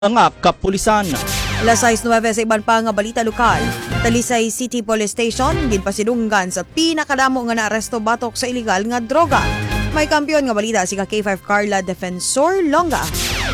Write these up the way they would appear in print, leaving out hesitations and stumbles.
nga kapulisan. Alas 6:09 sa iban pa nga balita lokal. Talisay City Police Station ginpasidunggan sa pinakadamo nga naaresto batok sa illegal nga droga. May kampiyon nga balita si K5 Carla Defensor Longa.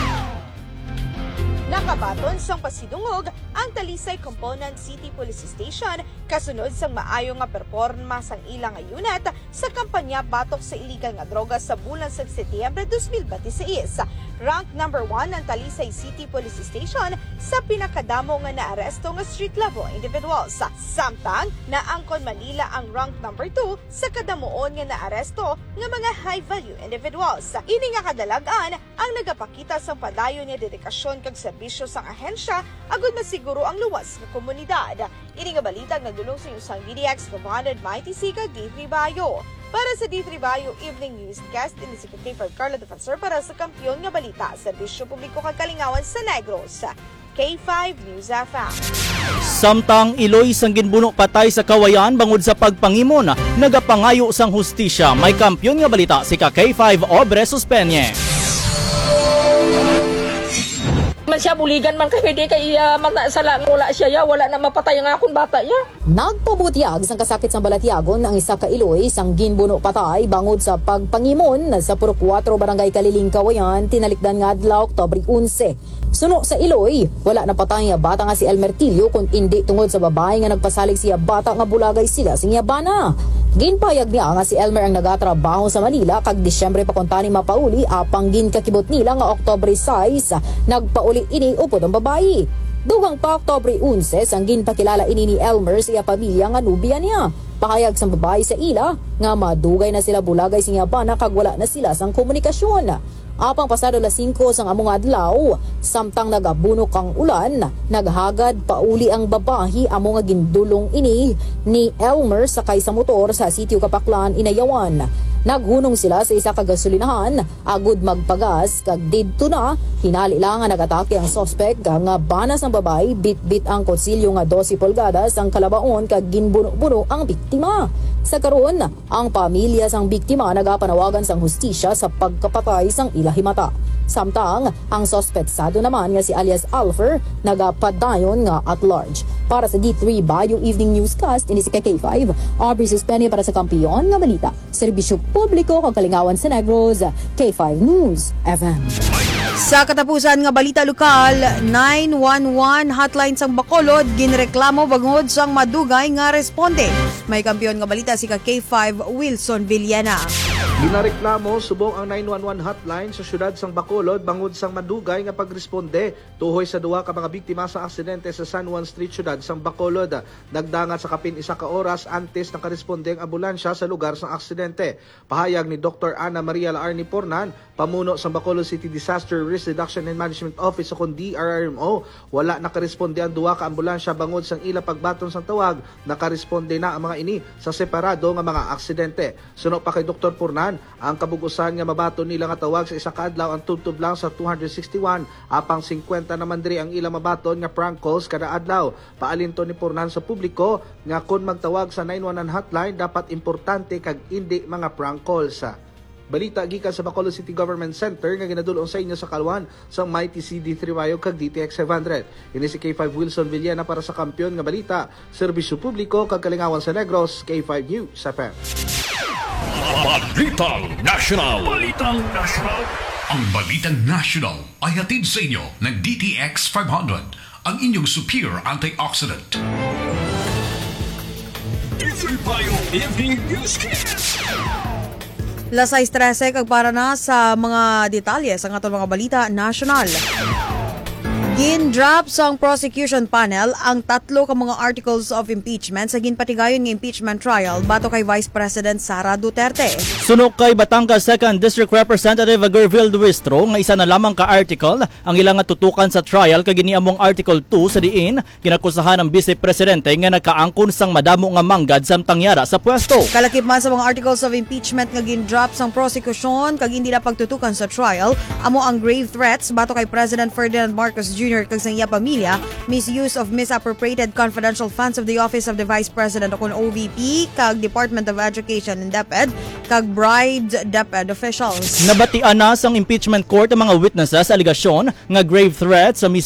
Nakabaton sang pasidungog ang Talisay Component City Police Station kasunod sang maayo nga performa sang ilang nga unit sa kampanya batok sa illegal nga droga sa bulan sa Setyembre 2026. Rank number 1 ang Talisay City Police Station sa pinakadamo nga naaresto nga street level individuals. Samtang naangkon Manila ang rank number 2 sa kadamuon nga naaresto nga mga high value individuals. Ini nga kadalagan ang nagapakita sang padayon nga dedikasyon kag serbisyo sang ahensya agud masiguro ang luwas nga komunidad. Ini nga balita nagdulong sa usang DDX Commanded Mighty C kag D3 Bayo. Para sa D3 Bayo Evening Newscast, ini si K5 Carla Defensor para sa kampiyon nga balita, serbisyo publiko kag kalingawan sa Negros. K5 News FM. Samtang Iloy sang ginbuno patay sa kawayan bangod sa pagpangimon, nagapangayo sang hustisya. May kampiyon nga balita si K5 Obre Suspenye. Man siya buligan man kay di kay sala wala siya wala na mapatay nga akong bata ya. Nagpabutyag sang kasakit sang balatyagon ang isa ka Iloy sang ginbuno patay bangod sa pagpangimon sa Puro 4 Barangay Kaliling Kawayan tinalikdan nga adlaw Oktubre 11. Suno sa Iloy, wala na patay nga bata nga si Elmer Tilio kung hindi tungod sa babae nga nagpasalig siya bata nga bulagay sila sing yabana. Ginpayag niya nga si Elmer ang nagatrabaho sa Manila kag Disyembre pa kuntani mapauli apang ginkakibot nila nga Oktubre 6 nagpauli ini upod ang babae. Dugang pa Oktubre 11 sang ginpakilala ini ni Elmer sa iya pamilya nga nubya niya. Pahayag sang babae sa ila nga madugay na sila bulagay sing yabana kag wala na sila sang komunikasyon. Apang pasado las 5 sang among adlaw, samtang nagabunok ang ulan, naghagad pauli ang babahi amo nga gindulong ini ni Elmer sakay sa motor sa sitio Kapaklan, Inayawan. Naghunong sila sa isa ka gasolinahan, agud magpagas kag didto na hinali lang nga nagatake ang suspect nga banas ang babae bit-bit ang kutsilyo nga 12 pulgadas ang kalabaon kag ginbuno-buno ang biktima. Sa karon, ang pamilya sang biktima nagapanawagan sang hustisya sa pagkapatay sang ilahimata. Samtang, ang sospetsado naman nga si alias Alfer nagapadayon nga at large. Para sa D3 Bayo Evening Newscast, ini si K5, Aubrey Suspenye para sa kampiyon nga balita. Serbisyo publiko kag kalingawan sa Negros, K5 News FM. Sa katapusan nga balita lokal, 911 hotline sang Bacolod ginreklamo bangod sang madugay nga responde. May kampiyon nga balita si K5 Wilson Villena. Ginareklamo subong ang 911 hotline sa syudad sang Bacolod bangod sang madugay nga pagresponde tuhoy sa duha ka mga biktima sa aksidente sa San Juan Street, syudad sang Bacolod. Nagdangat sa kapin isa ka oras antes nakaresponde ang ambulansya sa lugar sang aksidente. Pahayag ni Dr. Ana Maria Laarni Pornan, pamuno sa Bacolod City Disaster Risk Reduction and Management Office o DRRMO, wala nakaresponde ang duha ka ambulansya bangod sang ila pagbaton sang tawag, nakaresponde na ang mga ini sa separado nga mga aksidente. Suno pa kay Dr. Pornan, ang kabugusan nga mabaton nila nga tawag sa isa ka adlaw ang tubtob lang sa 261, apang 50 naman diri ang ilang mabaton nga prank calls kada adlaw. Paalinto ni Pornan sa publiko nga kung magtawag sa 911 hotline dapat importante kag indi mga prank calls. Balita gikan sa Bacolod City Government Center nga ginadulong sa inyo sa kalwan sa Mighty CD3 Bayo kag DTX 500. Ini si K5 Wilson Villena para sa kampiyon nga balita, serbisyo publiko kag kalingawan sa Negros, K5 News FM. Balitang National. Balitang National. Ang Balitang National ay hatid sa inyo ng DTX 500, ang inyong superior antioxidant. Bayo Evening Newscast. Las 6:13 kag para na sa mga detalye sa atong mga balita national. Gin-drop sa prosecution panel ang 3 ka mga articles of impeachment sa ginpatigayon nga impeachment trial bato kay Vice President Sara Duterte. Sunok kay Batangas 2nd District Representative Gervil Duistro nga isa na lamang ka article ang ilang tutukan sa trial kag giniamong Article 2 sa diin kinakusahan ng Vice Presidente nga nagkaangkon sang madamo nga manggad samtang yara sa pwesto. Kalakip man sa mga articles of impeachment nga gin-drop sang prosecution kag hindi na pagtutukan sa trial amo ang grave threats bato kay President Ferdinand Marcos Jr. Jr. kag sa iya pamilya, misuse of misappropriated confidential funds of the Office of the Vice President o OVP kag Department of Education and DepEd kag bribed DepEd officials. Nabatian na sang impeachment court ang mga witnesses sa aligasyon nga grave threat sa